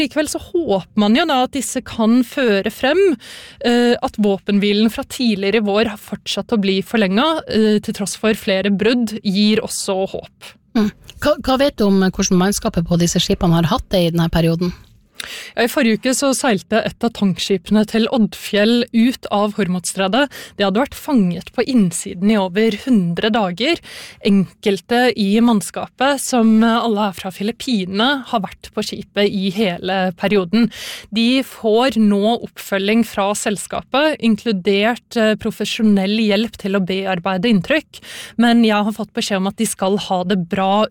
Likevel så håper man jo da at disse kan føre frem at våpenhvilen fra tidligere i vår har fortsatt å bli forlenget, til tross for flere brudd, gir også håp. Hva vet du om hvordan mannskapet på disse skipene har hatt det i denne perioden? I forrige uke så seilte et av tankskipene til Oddfjell ut av Hormuzstredet. Det hadde vært fanget på innsiden i over 100 dager. Enkelte i mannskapet, som alle er fra Filippinene, har vært på skipet i hele perioden. De får nå oppfølging fra selskapet, inkludert profesjonell hjelp til å bearbeide inntrykk, men jeg har fått beskjed om at de skal ha det bra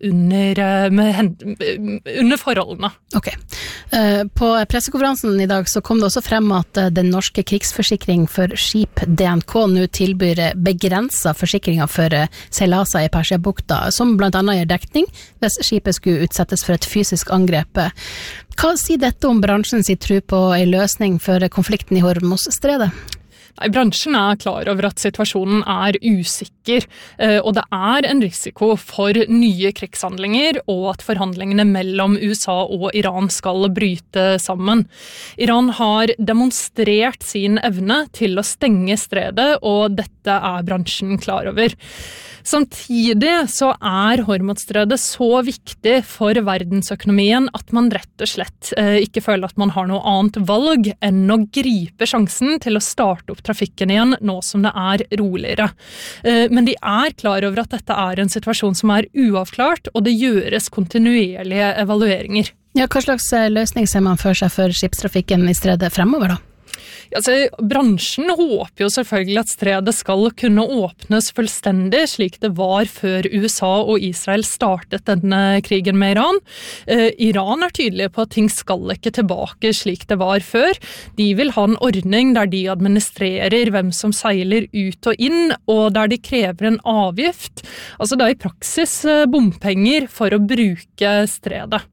under forholdene. Ok. På pressekonferansen i dag så kom det også frem at den norske krigsforsikring for skip DNK nå tilbyr begrenset forsikringer for seilaser i Persiabukta, som blant annet gir dekning hvis skipet skulle utsettes for et fysisk angrep. Hva sier dette om bransjens tro på en løsning for konflikten i Hormuzstredet? Bransjen er klar over at situasjonen er usikker, og det er en risiko for nye krigshandlinger og at forhandlingene mellom USA og Iran skal bryte sammen. Iran har demonstrert sin evne til å stenge stredet, og dette er bransjen klar over. Samtidig så er Hormuzstredet så viktig for verdensøkonomien at man rett og slett ikke føler at man har noe annet valg enn å gripe sjansen til å starte opp trafikken igjen nå som det er roligere. Men de er klar over at dette er en situasjon som er uavklart, og det gjøres kontinuerlige evalueringer. Ja, hva slags løsning ser man for seg for skipstrafikken i stredet fremover da? Altså, bransjen håper jo selvfølgelig at stredet skal kunne åpnes fullstendig, slik det var før USA og Israel startet denne krigen med Iran. Iran er tydelige på at ting skal ikke tilbake slik det var før. De vil ha en ordning der de administrerer hvem som seiler ut og inn, og der de krever en avgift. Altså det er i praksis bompenger for å bruke stredet.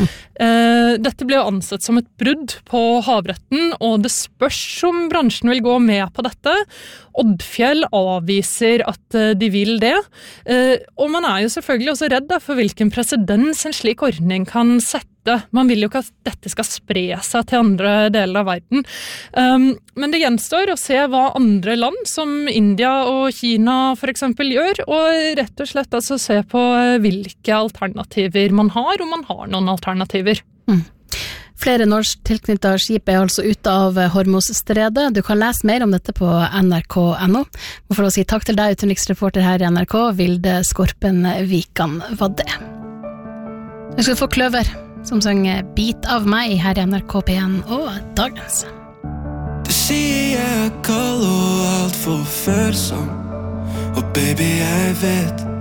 Dette ble ansett som et brudd på havretten, og det spørs om bransjen vil gå med på dette. Oddfjell avviser at de vil det, og man er jo selvfølgelig også redd for hvilken presedens en slik ordning kan sette. Man vil jo ikke at dette skal spre seg til andre deler av verden. Men det gjenstår å se hva andre land, som India og Kina for eksempel, gjør, og rett og slett altså se på hvilke alternativer man har, om man har noen alternativer. Flere norsk tilknyttet skip er altså ute av Hormuzstredet. Du kan lese mer om dette på nrk.no. Og for å si takk til deg, utenriksreporter her i NRK, Vilde Skorpen Vikan Vadde. Du skal få Kløver, som sang Bit av meg her i NRK P1 og Dagens. Du sier jeg er kald og alt for følsom, og baby jeg vet